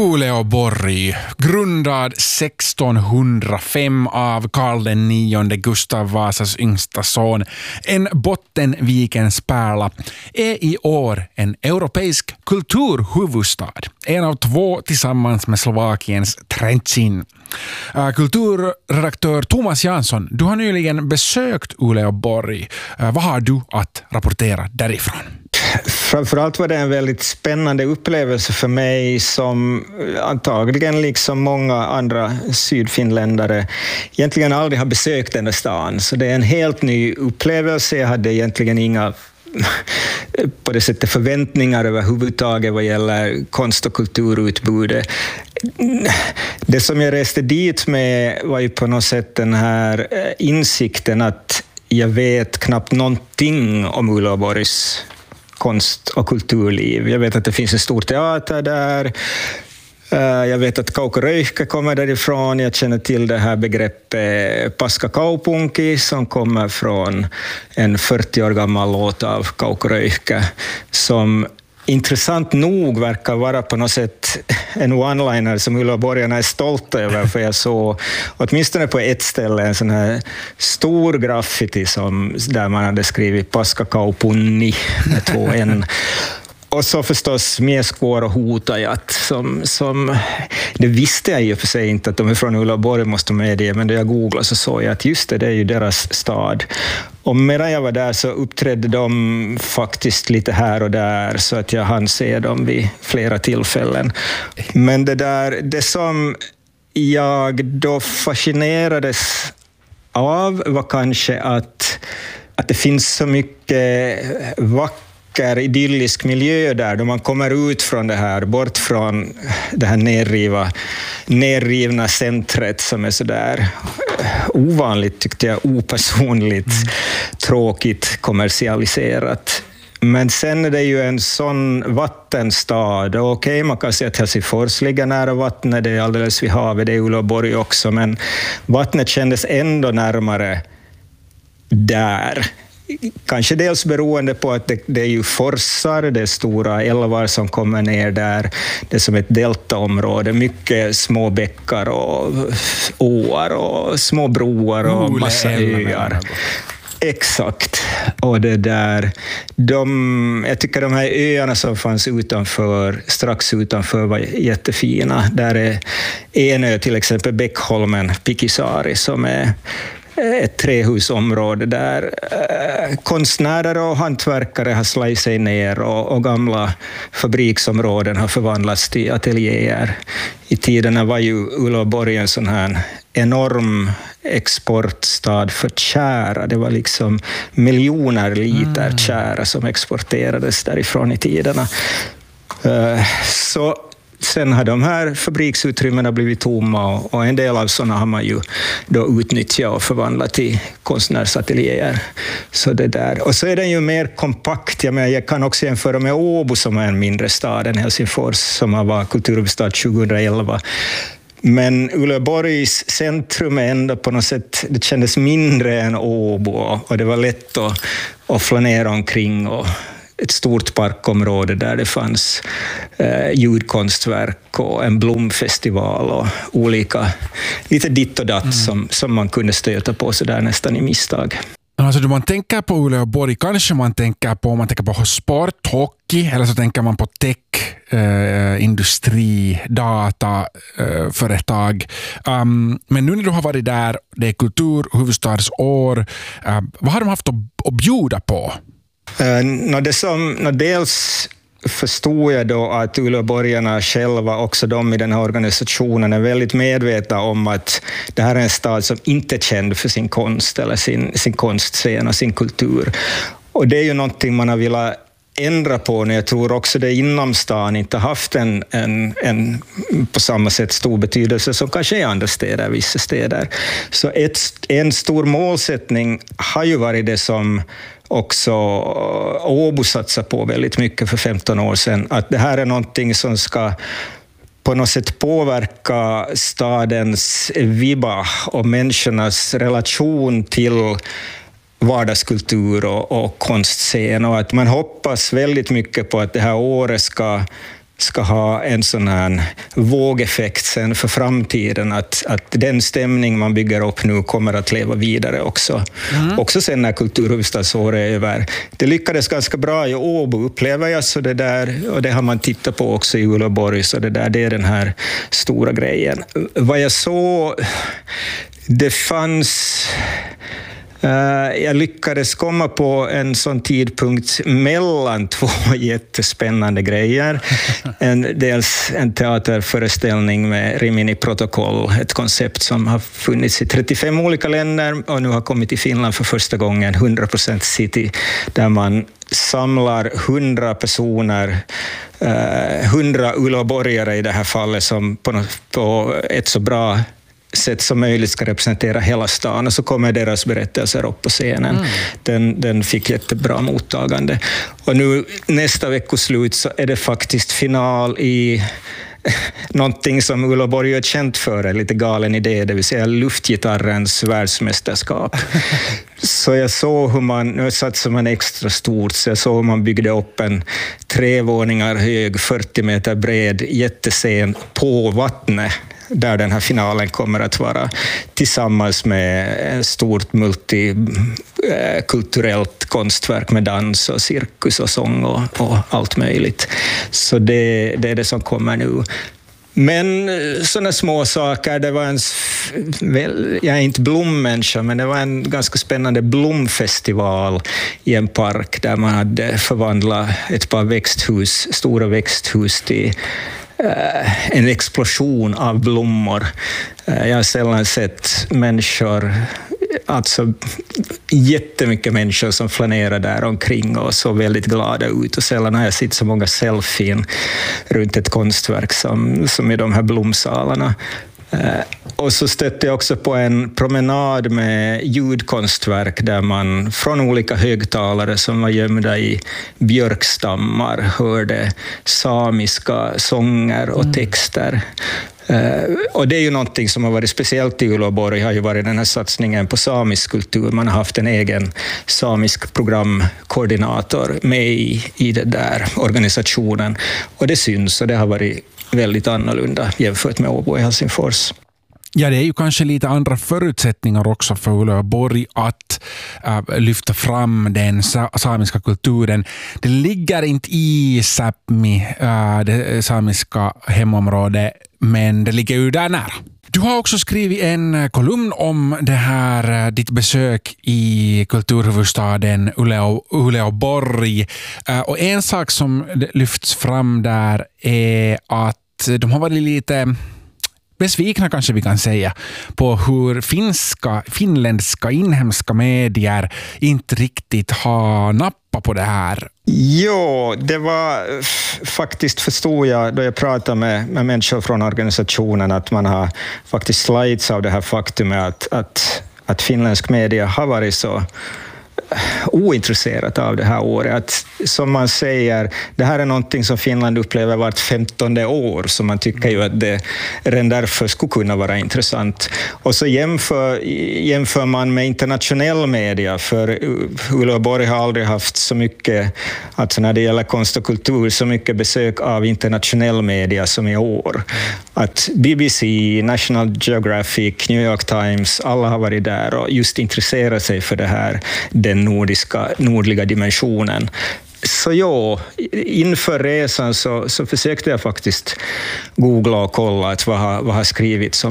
Uleåborg, grundad 1605 av Karl IX Gustav Vasas yngsta son, en Bottenvikens pärla, är i år en europeisk kulturhuvudstad, en av två tillsammans med Slovakiens Trenčín. Kulturredaktör Thomas Jansson, du har nyligen besökt Uleåborg. Vad har du att rapportera därifrån? Framförallt var det en väldigt spännande upplevelse för mig som antagligen liksom många andra sydfinländare egentligen aldrig har besökt den där stan. Så det är en helt ny upplevelse. Jag hade egentligen inga på det sättet förväntningar överhuvudtaget vad gäller konst- och kulturutbudet. Det som jag reste dit med var ju på något sätt den här insikten att jag vet knappt någonting om Uleåborgs konst- och kulturliv. Jag vet att det finns en stor teater där. Jag vet att Kauko Röyhkä kommer därifrån. Jag känner till det här begreppet Paskakaupunki som kommer från en 40 år gammal låt av Kauko Röyhkä som intressant nog verkar vara på något sätt en one-liner som Uleåborgarna är stolta över, för jag såg åtminstone på ett ställe en sån här stor graffiti där man hade skrivit Paskakaupunni med 2 n. Och så förstås Mieskuoro och Huutajat som det visste jag ju för sig inte att de är från Uleåborg, måste med det, men när jag googlade så såg jag att just det är ju deras stad. Och medan jag var där så uppträdde de faktiskt lite här och där så att jag hann se dem vid flera tillfällen. Men det som jag då fascinerades av var kanske att det finns så mycket idyllisk miljö där då man kommer ut från det här, bort från det här nerrivna centret som är så där ovanligt, tyckte jag, opersonligt, tråkigt, kommersialiserat. Men sen är det ju en sån vattenstad. Okej, man kan säga att Helsingfors ligger nära vattnet, det är alldeles vid havet, det är Uleåborg också, men vattnet kändes ändå närmare där. Kanske dels beroende på att det är ju forsar, det är stora älvar som kommer ner där. Det är som ett deltaområde, mycket små bäckar och åar och små broar och massa öar. Exakt. Och det där, jag tycker de här öarna som fanns strax utanför var jättefina. Där är en ö, till exempel Bäckholmen, Pikisaari, som är ett trähusområde där konstnärer och hantverkare har slagit sig ner och gamla fabriksområden har förvandlats till ateljéer. I tiderna var ju Uleåborg en sån här enorm exportstad för tjära. Det var liksom miljoner liter tjära som exporterades därifrån i tiderna. Så sen har de här fabriksutrymmena blivit tomma och en del av sådana har man ju då utnyttjat och förvandlat till konstnärsateljéer. Så det där. Och så är den ju mer kompakt. Jag kan också jämföra med Åbo som är en mindre stad än Helsingfors som har varit kulturhuvudstad 2011. Men Uleåborgs centrum är ändå på något sätt, det kändes mindre än Åbo och det var lätt att flanera omkring och ett stort parkområde där det fanns ljudkonstverk och en blomfestival och olika, lite ditt och datt som man kunde stöta på så där nästan i misstag. Alltså, man tänker på Uleåborg, kanske man tänker på sport, hockey, eller så tänker man på tech, industri, data, företag. Men nu när du har varit där, det är kulturhuvudstadsår, vad har de haft att bjuda på? Dels förstod jag då att Uleåborgarna själva, också de i den här organisationen, är väldigt medvetna om att det här är en stad som inte är känd för sin konst eller sin konstscen och sin kultur. Och det är ju någonting man har velat ändra på när jag tror också det inom stan inte haft en på samma sätt stor betydelse som kanske i andra städer, vissa städer. Så en stor målsättning har ju varit det som också Åbo satsar på väldigt mycket för 15 år sedan, att det här är någonting som ska på något sätt påverka stadens vibba och människornas relation till vardagskultur och konstscen, och att man hoppas väldigt mycket på att det här året ska ska ha en sån här vågeffekt sen för framtiden, att den stämning man bygger upp nu kommer att leva vidare också. Också sen när kulturhuvudstadsåret är över. Det lyckades ganska bra i Åbo, upplever jag, så det där, och det har man tittat på också i Uleåborg, så det är den här stora grejen. Vad jag såg, det fanns... Jag lyckades komma på en sån tidpunkt mellan två jättespännande grejer. Dels en teaterföreställning med Rimini protokoll, ett koncept som har funnits i 35 olika länder och nu har kommit till Finland för första gången, 100% City, där man samlar 100 personer, 100 uleåborgare i det här fallet, som på ett så bra sätt som möjligt ska representera hela stan, och så kommer deras berättelser upp på scenen. Den fick jättebra mottagande. Och nu nästa veckoslut så är det faktiskt final i någonting som Uleåborg är känt för, en lite galen idé, det vill säga luftgitarrens världsmästerskap. Så jag såg hur nu satsar man extra stort, så jag såg hur man byggde upp en 3 våningar hög, 40 meter bred jättescen på vattnet, där den här finalen kommer att vara, tillsammans med ett stort multikulturellt konstverk med dans och cirkus och sång och allt möjligt. Så det är det som kommer nu. Men sådana små saker, det var jag är inte blommänniska, men det var en ganska spännande blomfestival i en park där man hade förvandlat ett par stora växthus till en explosion av blommor. Jag har sällan sett människor, alltså jättemycket människor som flanerar där omkring och så väldigt glada ut, och sällan har jag sett så många selfien runt ett konstverk som i de här blomsalarna. Och så stötte jag också på en promenad med ljudkonstverk där man från olika högtalare som var gömda i björkstammar hörde samiska sånger och texter. Och det är ju någonting som har varit speciellt i Uleåborg, har ju varit den här satsningen på samisk kultur. Man har haft en egen samisk programkoordinator med i den där organisationen, och det syns, och det har varit väldigt annorlunda jämfört med Åbo i Helsingfors. Ja, det är ju kanske lite andra förutsättningar också för Uleåborg att lyfta fram den samiska kulturen. Det ligger inte i Sápmi, det samiska hemområdet, men det ligger ju där nära. Du har också skrivit en kolumn om det här, ditt besök i kulturhuvudstaden Uleåborg. Och en sak som lyfts fram där är att de har varit lite besvikna, kanske vi kan säga, på hur finländska inhemska medier inte riktigt har nappat på det här. Jo, det var faktiskt, förstod jag då jag pratade med människor från organisationen, att man har faktiskt slides av det här faktumet att finländsk media har varit så ointresserat av det här året. Att, som man säger, det här är någonting som Finland upplever vart 15:e år, så man tycker ju att det redan därför skulle kunna vara intressant. Och så jämför man med internationell media, för Uleåborg har aldrig haft så mycket, alltså när det gäller konst och kultur, så mycket besök av internationell media som i år. Att BBC, National Geographic, New York Times, alla har varit där och just intresserat sig för det här, den nordliga dimensionen. Så ja, inför resan så försökte jag faktiskt googla och kolla att vad har skrivits